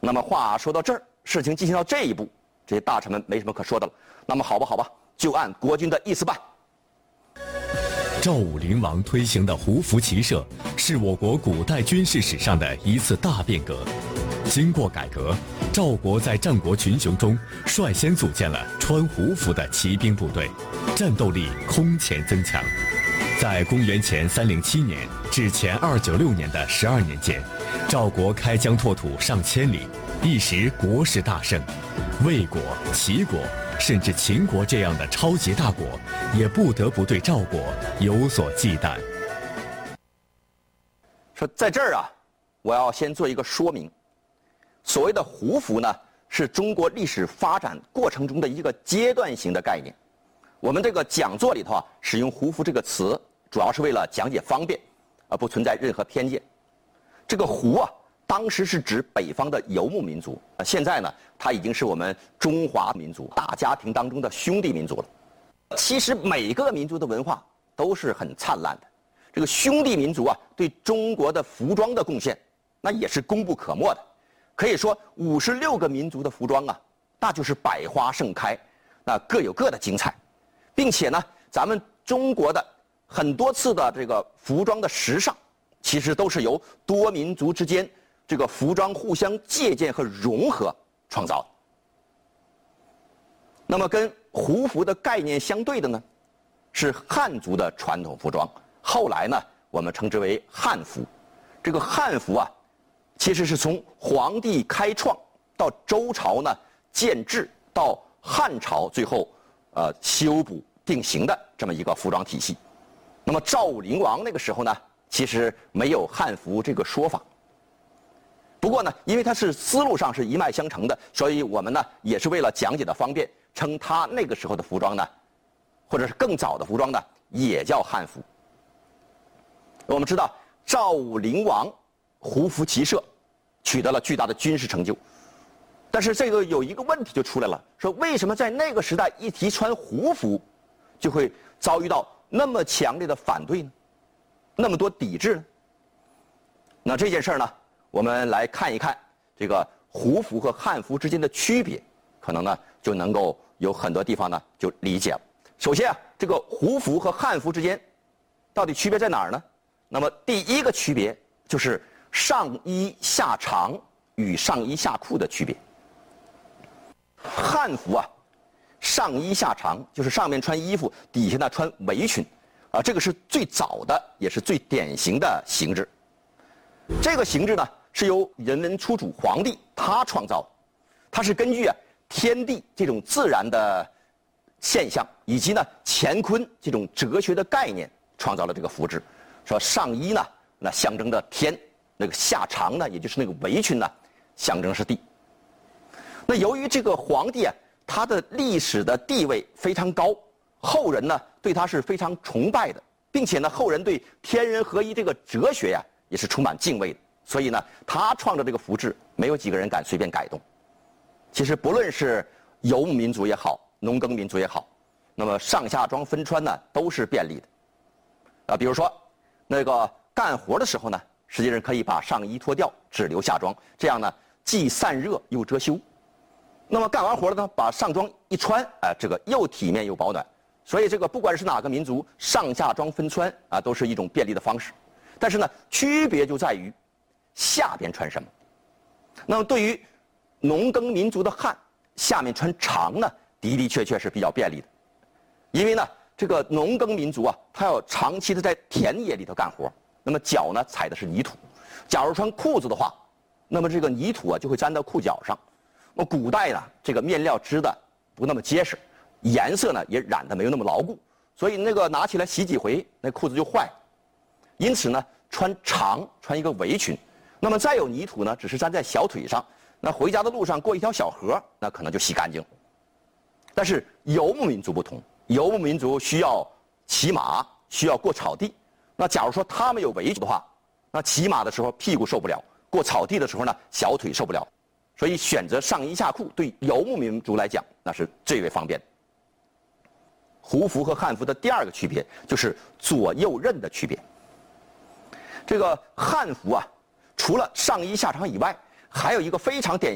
那么话说到这儿，事情进行到这一步，这些大臣们没什么可说的了。那么好吧，就按国君的意思办。 赵武灵王推行的胡服骑射，是我国古代军事史上的一次大变革。经过改革，赵国在战国群雄中率先组建了穿胡服的骑兵部队，战斗力空前增强。在公元前307年至前296年的12年间，赵国开疆拓土上千里，一时国势大盛。魏国、齐国甚至秦国这样的超级大国，也不得不对赵国有所忌惮。 说在这儿啊，我要先做一个说明。所谓的胡服呢，是中国历史发展过程中的一个阶段性的概念。我们这个讲座里头啊，使用胡服这个词，主要是为了讲解方便，而不存在任何偏见。这个胡啊，当时是指北方的游牧民族，现在呢，它已经是我们中华民族大家庭当中的兄弟民族了。其实每个民族的文化都是很灿烂的，这个兄弟民族啊，对中国的服装的贡献，那也是功不可没的。可以说，56个民族的服装啊，那就是百花盛开，那各有各的精彩，并且呢，咱们中国的很多次的这个服装的时尚，其实都是由多民族之间这个服装互相借鉴和融合创造的。那么跟胡服的概念相对的呢，是汉族的传统服装，后来呢，我们称之为汉服。这个汉服啊，其实是从黄帝开创到周朝呢建制，到汉朝最后修补定型的这么一个服装体系。那么赵武灵王那个时候呢，其实没有汉服这个说法。不过呢，因为它是思路上是一脉相承的，所以我们呢也是为了讲解的方便，称他那个时候的服装呢，或者是更早的服装呢，也叫汉服。我们知道赵武灵王胡服骑射，取得了巨大的军事成就。但是这个有一个问题就出来了，说为什么在那个时代一提穿胡服，就会遭遇到那么强烈的反对呢？那么多抵制呢？那这件事呢，我们来看一看这个胡服和汉服之间的区别，可能呢就能够有很多地方呢就理解了。首先啊，这个胡服和汉服之间到底区别在哪儿呢？那么第一个区别就是上衣下长与上衣下裤的区别。汉服啊，上衣下长，就是上面穿衣服，底下呢穿围裙，啊，这个是最早的，也是最典型的形制。这个形制呢，是由人文初主皇帝他创造的，他是根据天地这种自然的现象，以及呢乾坤这种哲学的概念，创造了这个服制。说上衣呢，那象征着天。那个下长呢，也就是那个围裙呢，象征是地。那由于这个皇帝啊，他的历史的地位非常高，后人呢对他是非常崇拜的，并且呢后人对天人合一这个哲学呀也是充满敬畏的，所以呢他创造这个服制，没有几个人敢随便改动。其实不论是游牧民族也好，农耕民族也好，那么上下装分穿呢都是便利的。比如说那个干活的时候呢，实际上可以把上衣脱掉，只留下装，这样呢既散热又遮羞。那么干完活了呢，把上装一穿，这个又体面又保暖。所以这个不管是哪个民族，上下装分穿啊，都是一种便利的方式。但是呢，区别就在于下边穿什么。那么对于农耕民族的汉，下面穿长呢，的的确确是比较便利的，因为呢，这个农耕民族啊，他要长期的在田野里头干活，那么脚呢踩的是泥土。假如穿裤子的话，那么这个泥土啊就会粘到裤脚上。那么古代呢，这个面料织的不那么结实，颜色呢也染的没有那么牢固，所以那个拿起来洗几回，那裤子就坏。因此呢，穿长，穿一个围裙，那么再有泥土呢，只是粘在小腿上，那回家的路上过一条小河，那可能就洗干净。但是游牧民族不同，游牧民族需要骑马，需要过草地。那假如说他们有围裙的话，那骑马的时候屁股受不了，过草地的时候呢，小腿受不了。所以选择上衣下裤对游牧民族来讲，那是最为方便的。胡服和汉服的第二个区别就是左右衽的区别。这个汉服啊，除了上衣下长以外，还有一个非常典型